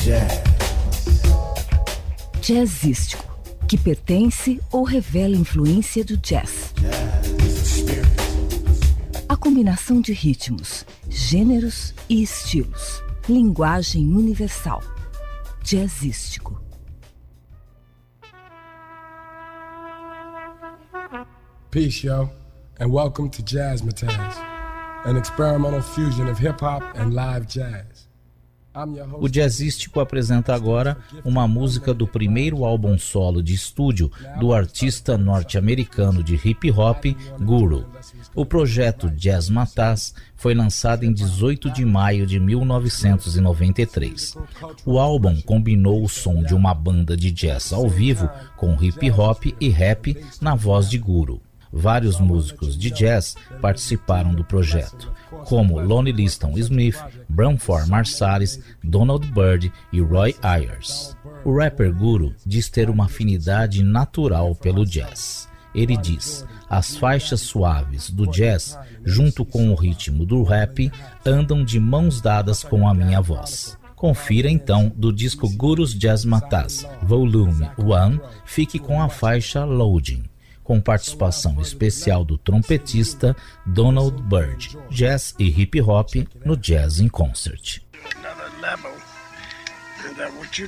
Jazzístico, que pertence ou revela influência do jazz. A combinação de ritmos, gêneros e estilos. Linguagem universal. Jazzístico. Peace, yo, and welcome to Jazzmatazz, an experimental fusion of hip-hop and live jazz. O Jazzístico apresenta agora uma música do primeiro álbum solo de estúdio do artista norte-americano de hip-hop, Guru. O projeto Jazzmatazz foi lançado em 18 de maio de 1993. O álbum combinou o som de uma banda de jazz ao vivo com hip-hop e rap na voz de Guru. Vários músicos de jazz participaram do projeto, como Lonnie Liston Smith, Branford Marsalis, Donald Byrd e Roy Ayers. O rapper Guru diz ter uma afinidade natural pelo jazz. Ele diz: as faixas suaves do jazz, junto com o ritmo do rap, andam de mãos dadas com a minha voz. Confira então do disco Guru's Jazzmatazz, Volume 1, fique com a faixa Loading, com participação especial do trompetista Donald Byrd. Jazz e hip hop no Jazz in Concert.